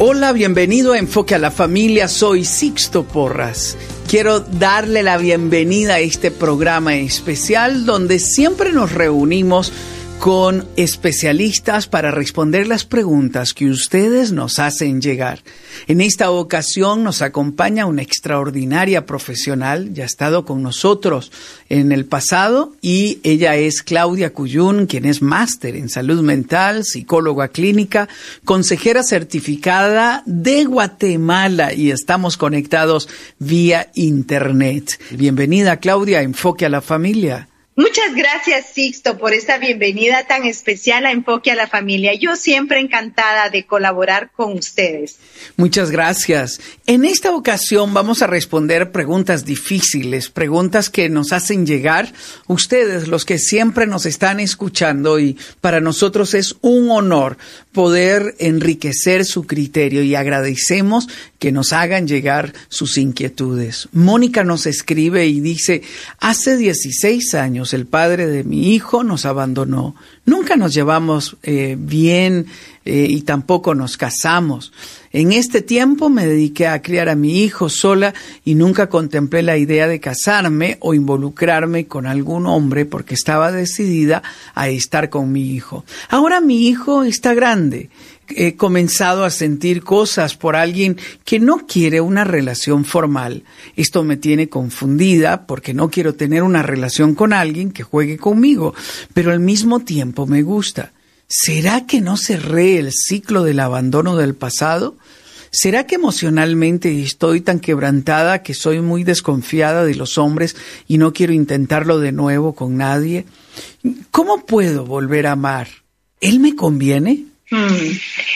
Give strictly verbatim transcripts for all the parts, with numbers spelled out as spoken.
Hola, bienvenido a Enfoque a la Familia, soy Sixto Porras. Quiero darle la bienvenida a este programa especial donde siempre nos reunimos con especialistas para responder las preguntas que ustedes nos hacen llegar. En esta ocasión nos acompaña una extraordinaria profesional, ya ha estado con nosotros en el pasado, y ella es Claudia Cuyún, quien es máster en salud mental, psicóloga clínica, consejera certificada de Guatemala, y estamos conectados vía internet. Bienvenida, Claudia, a Enfoque a la Familia. Muchas gracias, Sixto, por esta bienvenida tan especial a Enfoque a la Familia. Yo siempre encantada de colaborar con ustedes. Muchas gracias. En esta ocasión vamos a responder preguntas difíciles, preguntas que nos hacen llegar ustedes, los que siempre nos están escuchando, y para nosotros es un honor poder enriquecer su criterio y agradecemos que nos hagan llegar sus inquietudes. Mónica nos escribe y dice: hace dieciséis años el padre de mi hijo nos abandonó. Nunca nos llevamos eh, bien eh, y tampoco nos casamos. En este tiempo me dediqué a criar a mi hijo sola y nunca contemplé la idea de casarme o involucrarme con algún hombre porque estaba decidida a estar con mi hijo. Ahora mi hijo está grande. He comenzado a sentir cosas por alguien que no quiere una relación formal. Esto me tiene confundida porque no quiero tener una relación con alguien que juegue conmigo, pero al mismo tiempo me gusta. ¿Será que no cerré el ciclo del abandono del pasado? ¿Será que emocionalmente estoy tan quebrantada que soy muy desconfiada de los hombres y no quiero intentarlo de nuevo con nadie? ¿Cómo puedo volver a amar? ¿Él me conviene? Hmm.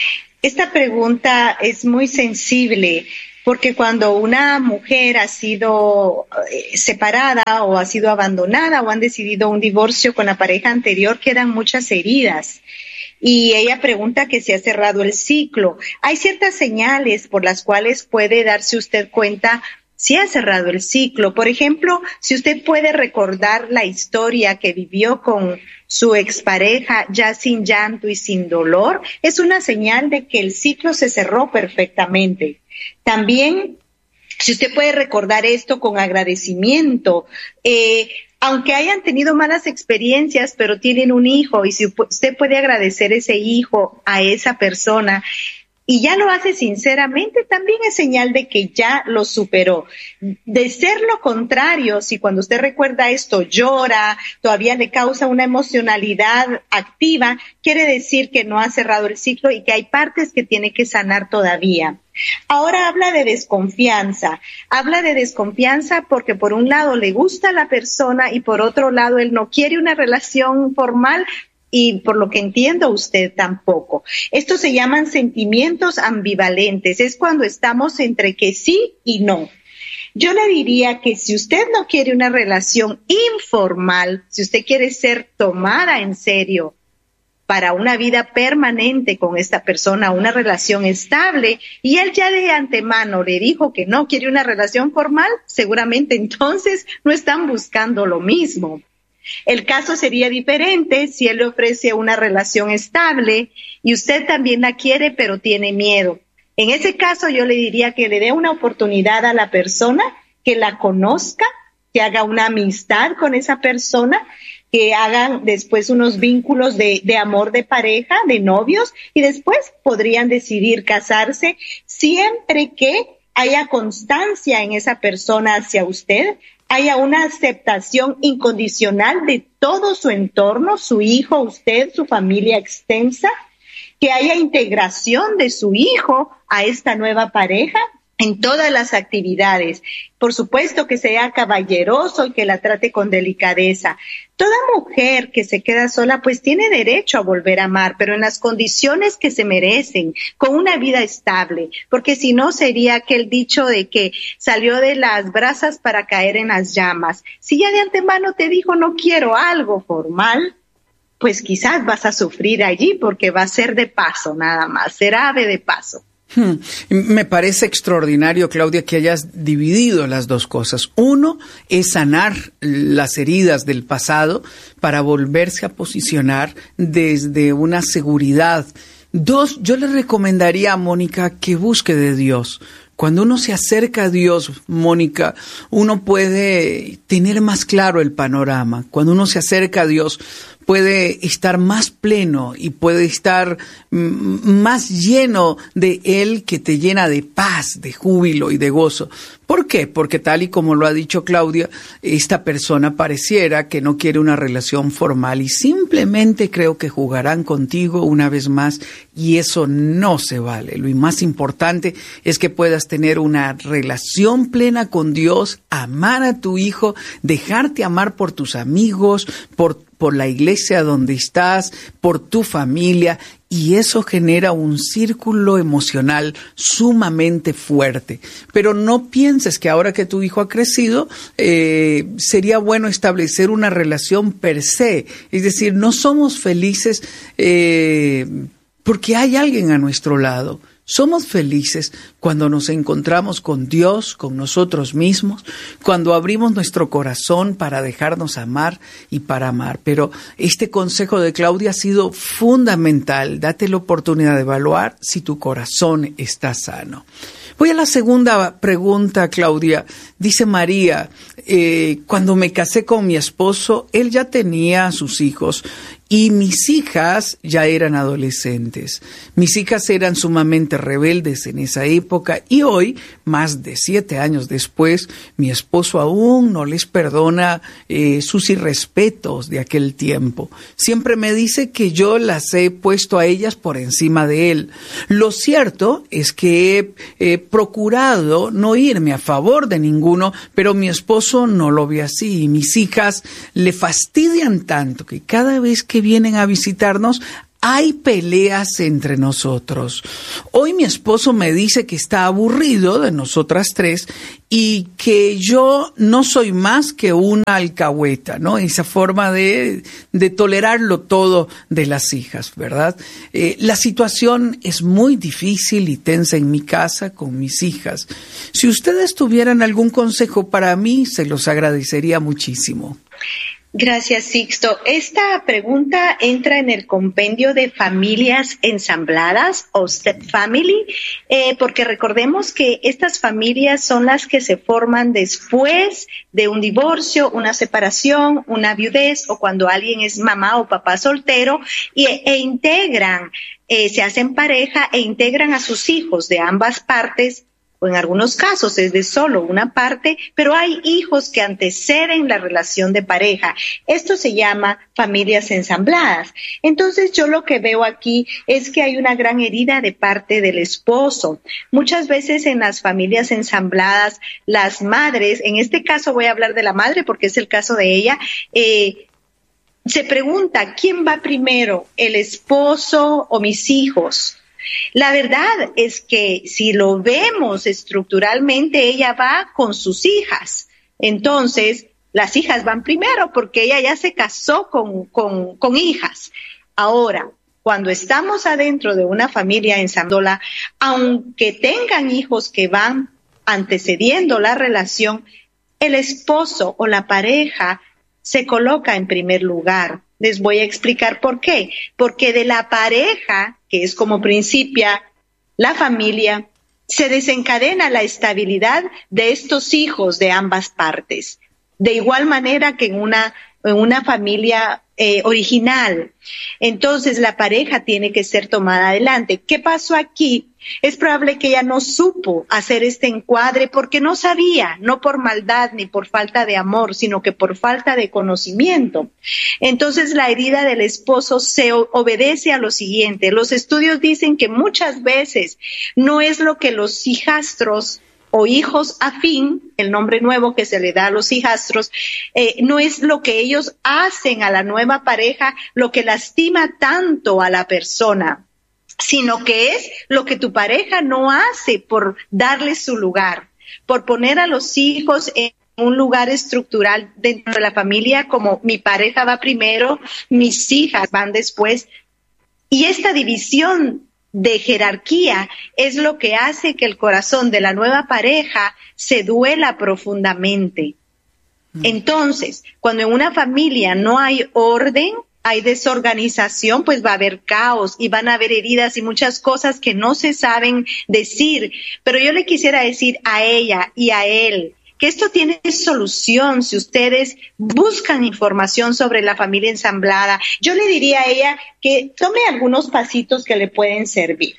Esta pregunta es muy sensible porque cuando una mujer ha sido eh, separada o ha sido abandonada o han decidido un divorcio con la pareja anterior, quedan muchas heridas. Y ella pregunta que si ha cerrado el ciclo. Hay ciertas señales por las cuales puede darse usted cuenta si ha cerrado el ciclo. Por ejemplo, si usted puede recordar la historia que vivió con su expareja ya sin llanto y sin dolor, es una señal de que el ciclo se cerró perfectamente. También, si usted puede recordar esto con agradecimiento, eh, aunque hayan tenido malas experiencias, pero tienen un hijo, y si usted puede agradecer ese hijo a esa persona, y ya lo hace sinceramente, también es señal de que ya lo superó. De ser lo contrario, si cuando usted recuerda esto llora, todavía le causa una emocionalidad activa, quiere decir que no ha cerrado el ciclo y que hay partes que tiene que sanar todavía. Ahora habla de desconfianza. Habla de desconfianza porque por un lado le gusta a la persona y por otro lado él no quiere una relación formal. Y por lo que entiendo, usted tampoco. Estos se llaman sentimientos ambivalentes. Es cuando estamos entre que sí y no. Yo le diría que si usted no quiere una relación informal, si usted quiere ser tomada en serio para una vida permanente con esta persona, una relación estable, y él ya de antemano le dijo que no quiere una relación formal, seguramente entonces no están buscando lo mismo. El caso sería diferente si él le ofrece una relación estable y usted también la quiere pero tiene miedo. En ese caso yo le diría que le dé una oportunidad a la persona, que la conozca, que haga una amistad con esa persona, que hagan después unos vínculos de, de amor de pareja, de novios, y después podrían decidir casarse siempre que haya constancia en esa persona hacia usted, haya una aceptación incondicional de todo su entorno, su hijo, usted, su familia extensa, que haya integración de su hijo a esta nueva pareja en todas las actividades. Por supuesto que sea caballeroso y que la trate con delicadeza. Toda mujer que se queda sola pues tiene derecho a volver a amar, pero en las condiciones que se merecen, con una vida estable, porque si no sería aquel dicho de que salió de las brasas para caer en las llamas. Si ya de antemano te dijo no quiero algo formal, pues quizás vas a sufrir allí porque va a ser de paso nada más, será ave de paso. Hmm. Me parece extraordinario, Claudia, que hayas dividido las dos cosas. Uno es sanar las heridas del pasado para volverse a posicionar desde una seguridad Dos, yo le recomendaría a Mónica que busque de Dios. Cuando uno se acerca a Dios, Mónica, uno puede tener más claro el panorama. Cuando uno se acerca a Dios, puede estar más pleno y puede estar m- más lleno de Él, que te llena de paz, de júbilo y de gozo. ¿Por qué? Porque tal y como lo ha dicho Claudia, esta persona pareciera que no quiere una relación formal y simplemente creo que jugarán contigo una vez más, y eso no se vale. Lo más importante es que puedas tener una relación plena con Dios, amar a tu hijo, dejarte amar por tus amigos, por por la iglesia donde estás, por tu familia, y eso genera un círculo emocional sumamente fuerte. Pero no pienses que ahora que tu hijo ha crecido, eh, sería bueno establecer una relación per se. Es decir, no somos felices eh, porque hay alguien a nuestro lado. Somos felices cuando nos encontramos con Dios, con nosotros mismos, cuando abrimos nuestro corazón para dejarnos amar y para amar. Pero este consejo de Claudia ha sido fundamental. Date la oportunidad de evaluar si tu corazón está sano. Voy a la segunda pregunta, Claudia. Dice María, eh, cuando me casé con mi esposo, él ya tenía sus hijos y mis hijas ya eran adolescentes. Mis hijas eran sumamente rebeldes en esa época y hoy, más de siete años después, mi esposo aún no les perdona eh, sus irrespetos de aquel tiempo. Siempre me dice que yo las he puesto a ellas por encima de él. Lo cierto es que he eh, procurado no irme a favor de ninguno, pero mi esposo no lo ve así y mis hijas le fastidian tanto que cada vez que vienen a visitarnos hay peleas entre nosotros. Hoy mi esposo me dice que está aburrido de nosotras tres y que yo no soy más que una alcahueta, ¿no? Esa forma de, de tolerarlo todo de las hijas, ¿verdad? Eh, la situación es muy difícil y tensa en mi casa con mis hijas. Si ustedes tuvieran algún consejo para mí, se los agradecería muchísimo. Gracias, Sixto. Esta pregunta entra en el compendio de familias ensambladas o step family, eh, porque recordemos que estas familias son las que se forman después de un divorcio, una separación, una viudez o cuando alguien es mamá o papá soltero y, e integran, eh, se hacen pareja e integran a sus hijos de ambas partes, o en algunos casos es de solo una parte, pero hay hijos que anteceden la relación de pareja. Esto se llama familias ensambladas. Entonces yo lo que veo aquí es que hay una gran herida de parte del esposo. Muchas veces en las familias ensambladas, las madres, en este caso voy a hablar de la madre porque es el caso de ella, eh, se pregunta, ¿quién va primero, el esposo o mis hijos? La verdad es que si lo vemos estructuralmente, ella va con sus hijas. Entonces, las hijas van primero porque ella ya se casó con, con, con hijas. Ahora, cuando estamos adentro de una familia ensamblada, aunque tengan hijos que van antecediendo la relación, el esposo o la pareja se coloca en primer lugar. Les voy a explicar por qué. Porque de la pareja, que es como principia la familia, se desencadena la estabilidad de estos hijos de ambas partes. De igual manera que en una, en una familia eh, original. Entonces la pareja tiene que ser tomada adelante. ¿Qué pasó aquí? Es probable que ella no supo hacer este encuadre porque no sabía, no por maldad ni por falta de amor, sino que por falta de conocimiento. Entonces la herida del esposo se obedece a lo siguiente. Los estudios dicen que muchas veces no es lo que los hijastros o hijos afín, el nombre nuevo que se le da a los hijastros, eh, no es lo que ellos hacen a la nueva pareja lo que lastima tanto a la persona, sino que es lo que tu pareja no hace por darle su lugar, por poner a los hijos en un lugar estructural dentro de la familia, como mi pareja va primero, mis hijas van después. Y esta división de jerarquía es lo que hace que el corazón de la nueva pareja se duela profundamente. Entonces, cuando en una familia no hay orden, hay desorganización, pues va a haber caos y van a haber heridas y muchas cosas que no se saben decir. Pero yo le quisiera decir a ella y a él que esto tiene solución si ustedes buscan información sobre la familia ensamblada. Yo le diría a ella que tome algunos pasitos que le pueden servir.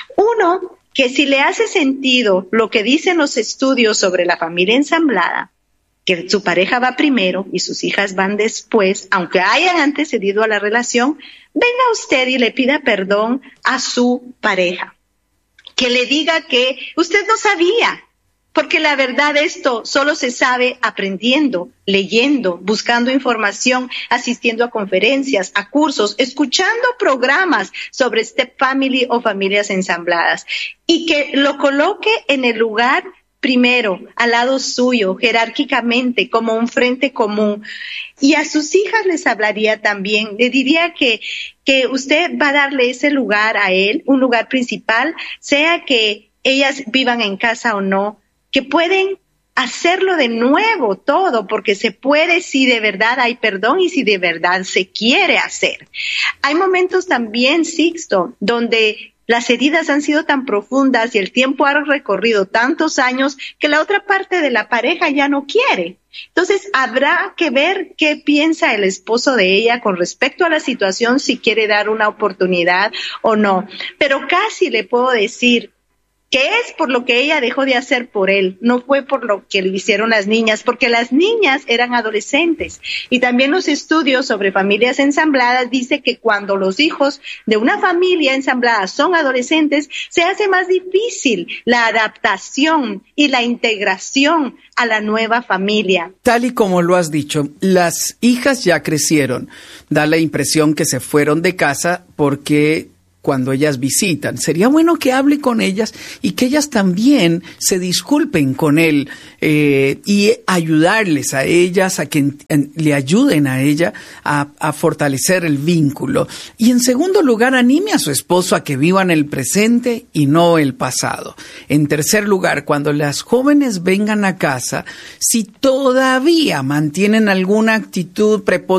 Uno, que si le hace sentido lo que dicen los estudios sobre la familia ensamblada, que su pareja va primero y sus hijas van después, aunque hayan antecedido a la relación, venga usted y le pida perdón a su pareja. Que le diga que usted no sabía, porque la verdad esto solo se sabe aprendiendo, leyendo, buscando información, asistiendo a conferencias, a cursos, escuchando programas sobre step family o familias ensambladas. Y que lo coloque en el lugar primero, al lado suyo, jerárquicamente, como un frente común. Y a sus hijas les hablaría también, le diría que, que usted va a darle ese lugar a él, un lugar principal, sea que ellas vivan en casa o no, que pueden hacerlo de nuevo todo, porque se puede si de verdad hay perdón y si de verdad se quiere hacer. Hay momentos también, Sixto, donde las heridas han sido tan profundas y el tiempo ha recorrido tantos años que la otra parte de la pareja ya no quiere. Entonces, habrá que ver qué piensa el esposo de ella con respecto a la situación, si quiere dar una oportunidad o no. Pero casi le puedo decir que es por lo que ella dejó de hacer por él, no fue por lo que le hicieron las niñas, porque las niñas eran adolescentes. Y también los estudios sobre familias ensambladas dicen que cuando los hijos de una familia ensamblada son adolescentes, se hace más difícil la adaptación y la integración a la nueva familia. Tal y como lo has dicho, las hijas ya crecieron. Da la impresión que se fueron de casa porque cuando ellas visitan, sería bueno que hable con ellas y que ellas también se disculpen con él eh, y ayudarles a ellas, a que en, en, le ayuden a ella a, a fortalecer el vínculo. Y en segundo lugar, anime a su esposo a que vivan el presente y no el pasado. En tercer lugar, cuando las jóvenes vengan a casa, si todavía mantienen alguna actitud prepotente,